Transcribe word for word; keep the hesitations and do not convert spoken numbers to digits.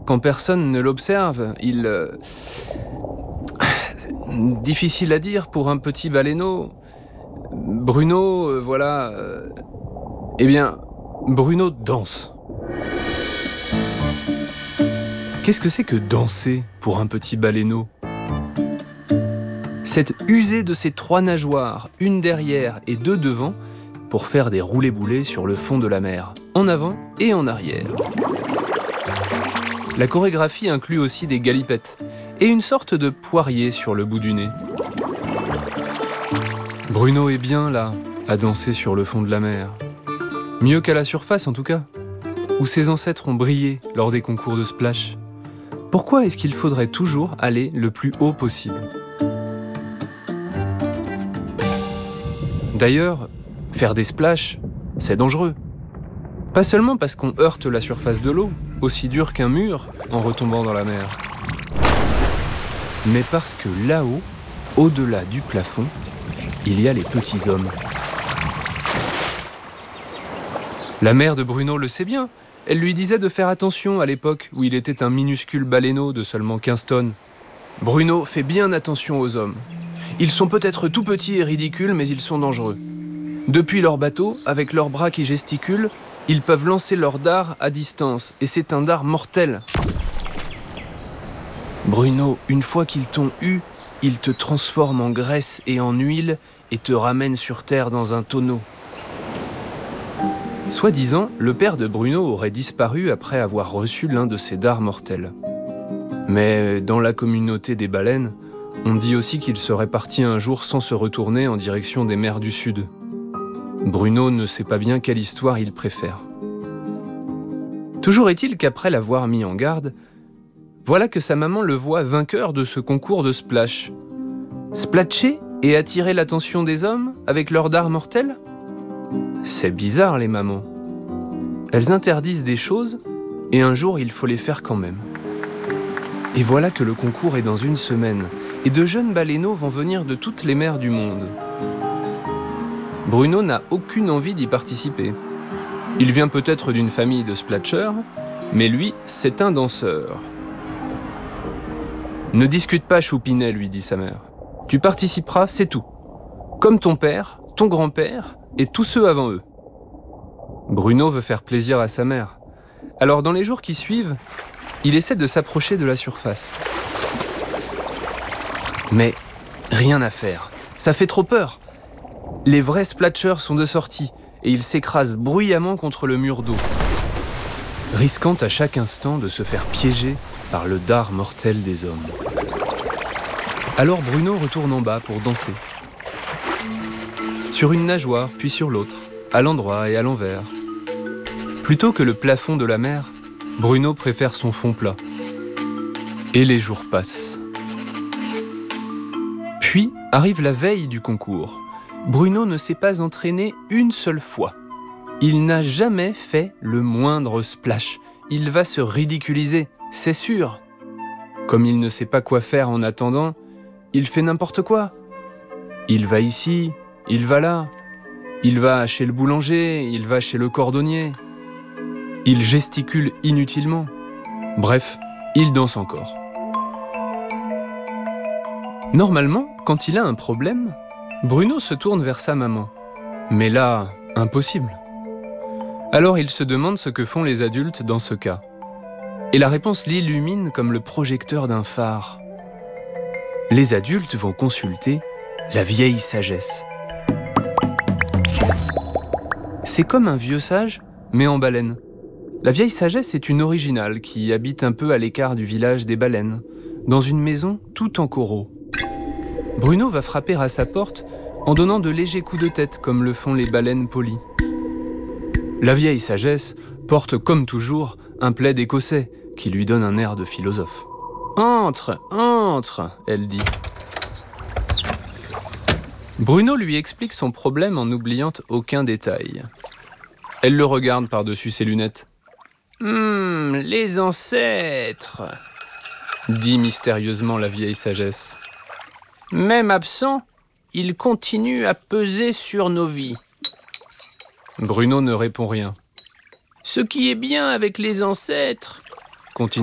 quand personne ne l'observe. Il... Euh... Difficile à dire pour un petit baleineau. Bruno, euh, voilà... Euh... Eh bien, Bruno danse. Qu'est-ce que c'est que danser pour un petit baleineau ? C'est user de ses trois nageoires, une derrière et deux devant, pour faire des roulés-boulés sur le fond de la mer, en avant et en arrière. La chorégraphie inclut aussi des galipettes et une sorte de poirier sur le bout du nez. Bruno est bien là, à danser sur le fond de la mer. Mieux qu'à la surface en tout cas, où ses ancêtres ont brillé lors des concours de splash. Pourquoi est-ce qu'il faudrait toujours aller le plus haut possible ? D'ailleurs, faire des splashs, c'est dangereux. Pas seulement parce qu'on heurte la surface de l'eau, aussi dur qu'un mur, en retombant dans la mer. Mais parce que là-haut, au-delà du plafond, il y a les petits hommes. La mère de Bruno le sait bien. Elle lui disait de faire attention à l'époque où il était un minuscule baleineau de seulement quinze tonnes. Bruno fait bien attention aux hommes. Ils sont peut-être tout petits et ridicules, mais ils sont dangereux. Depuis leur bateau, avec leurs bras qui gesticulent, ils peuvent lancer leur dard à distance, et c'est un dard mortel. Bruno, une fois qu'ils t'ont eu, ils te transforment en graisse et en huile et te ramènent sur terre dans un tonneau. Soi-disant, le père de Bruno aurait disparu après avoir reçu l'un de ces dards mortels. Mais dans la communauté des baleines, on dit aussi qu'il serait parti un jour sans se retourner en direction des mers du Sud. Bruno ne sait pas bien quelle histoire il préfère. Toujours est-il qu'après l'avoir mis en garde, voilà que sa maman le voit vainqueur de ce concours de splash. Splatcher et attirer l'attention des hommes avec leur dard mortel ? C'est bizarre, les mamans. Elles interdisent des choses et un jour, il faut les faire quand même. Et voilà que le concours est dans une semaine et de jeunes baleineaux vont venir de toutes les mers du monde. Bruno n'a aucune envie d'y participer. Il vient peut-être d'une famille de splatchers, mais lui, c'est un danseur. « Ne discute pas, Choupinet, lui dit sa mère. Tu participeras, c'est tout. Comme ton père, ton grand-père et tous ceux avant eux. » Bruno veut faire plaisir à sa mère. Alors dans les jours qui suivent, il essaie de s'approcher de la surface. Mais rien à faire, ça fait trop peur. Les vrais splatchers sont de sortie et ils s'écrasent bruyamment contre le mur d'eau, risquant à chaque instant de se faire piéger par le dard mortel des hommes. Alors Bruno retourne en bas pour danser. Sur une nageoire, puis sur l'autre, à l'endroit et à l'envers. Plutôt que le plafond de la mer, Bruno préfère son fond plat. Et les jours passent. Puis arrive la veille du concours. Bruno ne s'est pas entraîné une seule fois. Il n'a jamais fait le moindre splash. Il va se ridiculiser, c'est sûr. Comme il ne sait pas quoi faire en attendant, il fait n'importe quoi. Il va ici, il va là. Il va chez le boulanger, il va chez le cordonnier. Il gesticule inutilement. Bref, il danse encore. Normalement, quand il a un problème, Bruno se tourne vers sa maman. Mais là, impossible. Alors il se demande ce que font les adultes dans ce cas. Et la réponse l'illumine comme le projecteur d'un phare. Les adultes vont consulter la vieille sagesse. C'est comme un vieux sage, mais en baleine. La vieille sagesse est une originale qui habite un peu à l'écart du village des baleines, dans une maison tout en coraux. Bruno va frapper à sa porte en donnant de légers coups de tête comme le font les baleines polies. La vieille sagesse porte comme toujours un plaid écossais qui lui donne un air de philosophe. « Entre, entre !» elle dit. Bruno lui explique son problème en n'oubliant aucun détail. Elle le regarde par-dessus ses lunettes. « Hum, les ancêtres !» dit mystérieusement la vieille sagesse. « Même absents, ils continuent à peser sur nos vies. » Bruno ne répond rien. « Ce qui est bien avec les ancêtres, » continue